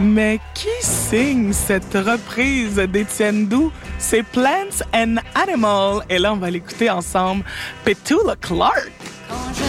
Mais qui signe cette reprise d'Étienne Doux? C'est Plants and Animals. Et là, on va l'écouter ensemble. Petula Clark. Quand je